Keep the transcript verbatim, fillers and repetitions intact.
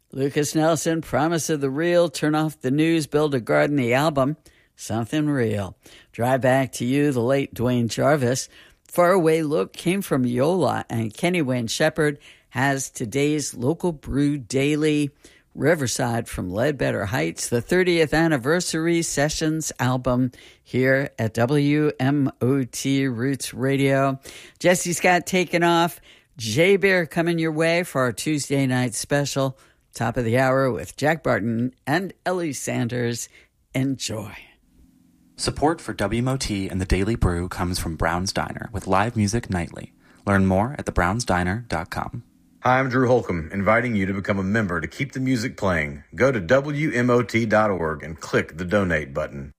Lucas Nelson, Promise of the Real, Turn Off the News, Build a Garden, the album, Something Real. Drive Back to You, the late Dwayne Jarvis. Faraway Look came from Yola, and Kenny Wayne Shepherd has today's Local Brew Daily. Riverside from Ledbetter Heights, the thirtieth anniversary sessions album here at W M O T Roots Radio. Jesse Scott taking off. Jay Bear coming your way for our Tuesday night special. Top of the hour with Jack Barton and Ellie Sanders. Enjoy. Support for W M O T and the Daily Brew comes from Brown's Diner with live music nightly. Learn more at the browns diner dot com. Hi, I'm Drew Holcomb, inviting you to become a member to keep the music playing. Go to W M O T dot org and click the donate button.